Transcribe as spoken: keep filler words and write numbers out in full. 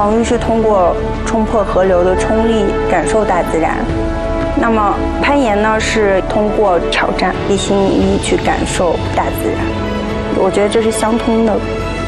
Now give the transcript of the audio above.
黄鱼是通过冲破河流的冲力感受大自然，那么攀岩呢是通过挑战地心引力去感受大自然。我觉得这是相通的。